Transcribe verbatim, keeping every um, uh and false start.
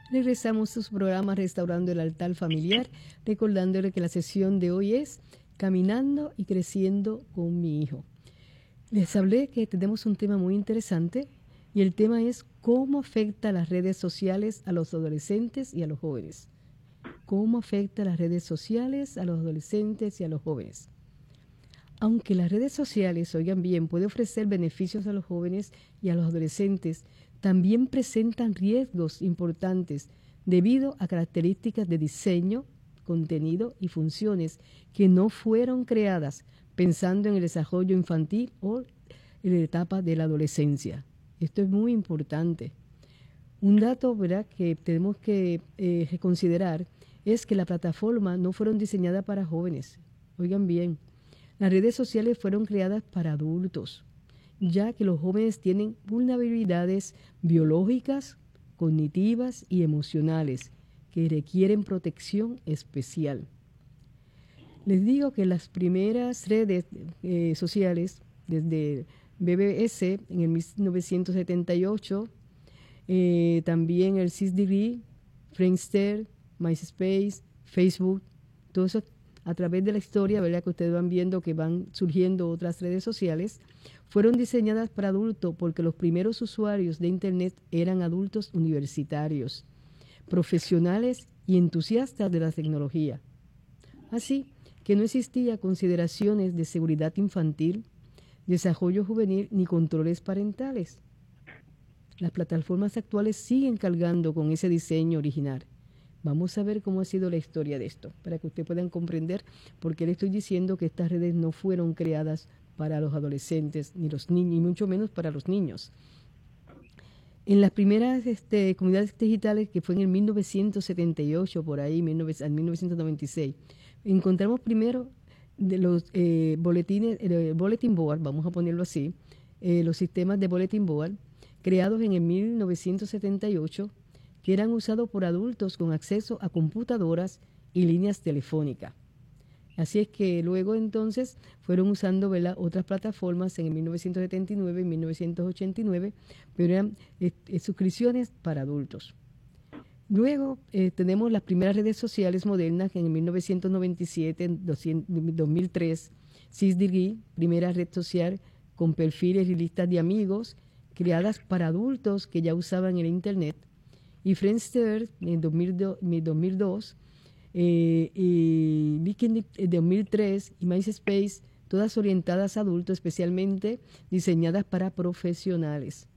Regresamos a su programa Restaurando el Altar Familiar, recordándole que la sesión de hoy es Caminando y Creciendo con mi hijo. Les hablé que tenemos un tema muy interesante y el tema es cómo afecta las redes sociales a los adolescentes y a los jóvenes. ¿Cómo afecta las redes sociales a los adolescentes y a los jóvenes? Aunque las redes sociales, oigan bien, puede ofrecer beneficios a los jóvenes y a los adolescentes, también presentan riesgos importantes debido a características de diseño, contenido y funciones que no fueron creadas pensando en el desarrollo infantil o en la etapa de la adolescencia. Esto es muy importante. Un dato, ¿verdad?, que tenemos que eh, considerar es que las plataformas no fueron diseñadas para jóvenes. Oigan bien, las redes sociales fueron creadas para adultos, ya que los jóvenes tienen vulnerabilidades biológicas, cognitivas y emocionales que requieren protección especial. Les digo que las primeras redes eh, sociales, desde B B S en el mil novecientos setenta y ocho, eh, también el SysDegree, Friendster, MySpace, Facebook, todo eso a través de la historia, ¿verdad?, que ustedes van viendo que van surgiendo otras redes sociales, fueron diseñadas para adultos porque los primeros usuarios de Internet eran adultos universitarios, profesionales y entusiastas de la tecnología. Así que no existía consideraciones de seguridad infantil, desarrollo juvenil ni controles parentales. Las plataformas actuales siguen cargando con ese diseño original. Vamos a ver cómo ha sido la historia de esto, para que ustedes puedan comprender por qué le estoy diciendo que estas redes no fueron creadas para los adolescentes, ni los niños, ni mucho menos para los niños. En las primeras este, comunidades digitales, que fue en el mil novecientos setenta y ocho, por ahí, mil novecientos noventa y seis, encontramos primero de los eh, boletines, eh, bulletin board, vamos a ponerlo así, eh, los sistemas de bulletin board, creados en el mil novecientos setenta y ocho, que eran usados por adultos con acceso a computadoras y líneas telefónicas. Así es que luego entonces fueron usando, ¿verdad?, otras plataformas en el mil novecientos setenta y nueve y mil novecientos ochenta y nueve, pero eran eh, eh, suscripciones para adultos. Luego eh, tenemos las primeras redes sociales modernas en el mil novecientos noventa y siete, en dos mil tres, SysDegree, primera red social con perfiles y listas de amigos creadas para adultos que ya usaban el Internet, y Friendster en dos mil dos, eh, y LinkedIn en dos mil tres y MySpace, todas orientadas a adultos, especialmente diseñadas para profesionales.